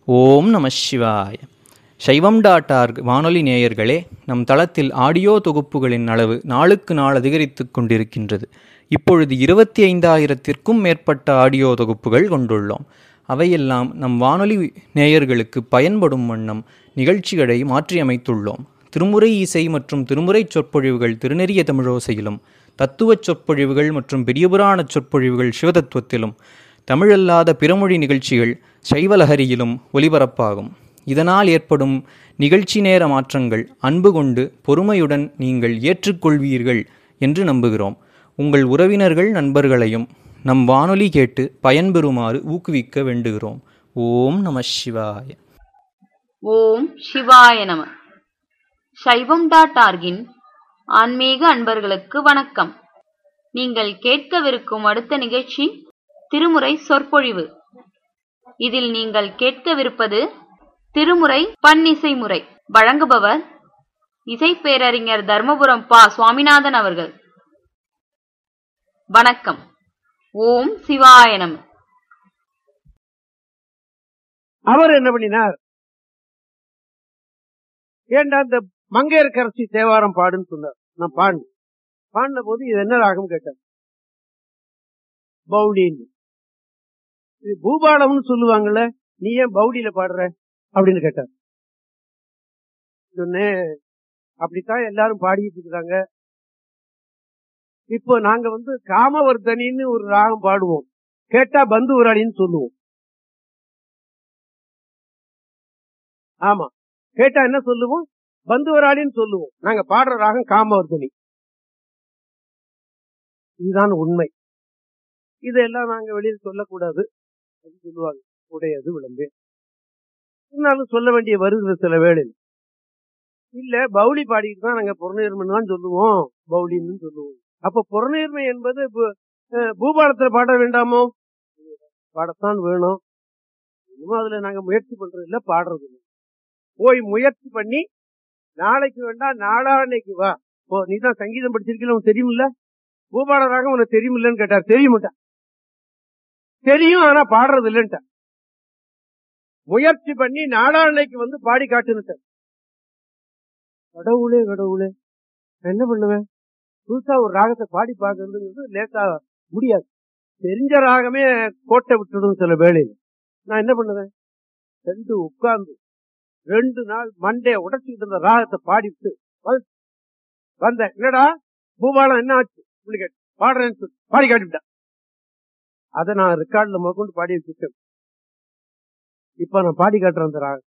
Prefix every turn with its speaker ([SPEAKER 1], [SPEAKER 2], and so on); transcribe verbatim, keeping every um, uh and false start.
[SPEAKER 1] ஓம் நம சிவாய. சைவம் டாட் ஆர்க் வானொலி நேயர்களே, நம் தளத்தில் ஆடியோ தொகுப்புகளின் அளவு நாளுக்கு நாள் அதிகரித்து கொண்டிருக்கின்றது. இப்பொழுது இருபத்தி ஐந்தாயிரத்திற்கும் மேற்பட்ட ஆடியோ தொகுப்புகள் கொண்டுள்ளோம். அவையெல்லாம் நம் வானொலி நேயர்களுக்கு பயன்படும் வண்ணம் நிகழ்ச்சிகளை மாற்றியமைத்துள்ளோம். திருமுறை இசை மற்றும் திருமுறை சொற்பொழிவுகள் திருநெறிய தமிழோசையிலும், தத்துவச் சொற்பொழிவுகள் மற்றும் பெரியபுராண சொற்பொழிவுகள் சிவதத்துவத்திலும், தமிழல்லாத பிறமொழி நிகழ்ச்சிகள் சைவலஹரியிலும் ஒலிபரப்பாகும். இதனால் ஏற்படும் நிகழ்ச்சி நேர மாற்றங்கள் அன்பு கொண்டு பொறுமையுடன் நீங்கள் ஏற்றுக்கொள்வீர்கள் என்று நம்புகிறோம். உங்கள் உறவினர்கள் நண்பர்களையும் நம் வானொலி கேட்டு பயன்பெறுமாறு ஊக்குவிக்க வேண்டுகிறோம். ஓம் நம சிவாய.
[SPEAKER 2] ஓம் சிவாய நம. சைவம் டாட் ஆர்கின் ஆன்மீக அன்பர்களுக்கு வணக்கம். நீங்கள் கேட்கவிருக்கும் அடுத்த நிகழ்ச்சி திருமுறை சொற்பொழிவு. இதில் நீங்கள் கேட்கவிருப்பது திருமுறை பன்னிசை முறை. வழங்குபவர் இசைப்பேரறிஞர் தர்மபுரம் பா சுவாமிநாதன் அவர்கள். வணக்கம். ஓம் சிவாய நம.
[SPEAKER 3] அவர் என்ன பண்ணினார்? ஏண்டா இந்த மங்கையர்க்கரசி தேவாரம் பாடுன்னு சொன்னார். நான் பாடினேன். பாடின போது இது என்ன ராகம் கேட்டார். பவுடின்னு. இது பூபாலம்னு சொல்லுவாங்கல்ல, நீ ஏன் பவுடியில பாடுற அப்படின்னு கேட்டார். சொன்னேன், அப்படித்தான் எல்லாரும் பாடிட்டு இருக்காங்க. இப்போ நாங்க வந்து காமவர்தனின்னு ஒரு ராகம் பாடுவோம். கேட்டா பந்து ஊராளின்னு சொல்லுவோம். ஆமா, கேட்டா என்ன சொல்லுவோம்? பந்து ஊராளின்னு சொல்லுவோம். நாங்க பாடுற ராகம் காமவர்தனி. இதுதான் உண்மை. இதெல்லாம் நாங்க வெளியில் சொல்லக்கூடாது சொல்லுவாங்க. உடையது விளம்பே இருந்தாலும் சொல்ல வேண்டிய வருகிற சில வேளையில் இல்ல பவுளி பாடிட்டு தான் நாங்க புறநீர்மை தான் சொல்லுவோம், பவுளின்னு சொல்லுவோம். அப்ப புறநீர்மை என்பது பூபாலத்துல பாட வேண்டாமோ? பாடத்தான் வேணும். இன்னும் அதுல நாங்க முயற்சி பண்றது இல்ல, பாடுறது இல்லை. போய் முயற்சி பண்ணி நாளைக்கு வேண்டாம் நாளான்னைக்கு வா. ஓ, நீ தான் சங்கீதம் படிச்சிருக்கீங்க, உனக்கு தெரியுமில்ல? பூபாலராக உனக்கு தெரியுமில்லன்னு கேட்டார். தெரியுமாட்டா? தெரியும், ஆனா பாடுறது இல்லைன்ட்ட. முயற்சி பண்ணி நாளான்னைக்கு வந்து பாடி காட்டுன்னு. கடவுளே கடவுளே, என்ன பண்ணுவேன்? புதுசா ஒரு ராகத்தை பாடி பார்க்கறது லேட்டா முடியாது. தெரிஞ்ச ராகமே கோட்டை விட்டுடும் சில வேளையில். நான் என்ன பண்ணுவேன்? ரெண்டு உட்கார்ந்து ரெண்டு நாள் மண்டே உடச்சிட்டு இருந்த ராகத்தை பாடிட்டு வந்தேன். இல்லடா பூபாலம் என்ன ஆச்சு கேட்டு பாடுறேன்னு சொல்லி பாடி காட்டிவிட்டேன். அதை நான் ரெக்கார்ட்ல முதற்கொண்டு பாடி வச்சுட்டேன். இப்ப நான் பாடி காட்டுறேன் அந்த ராகம்.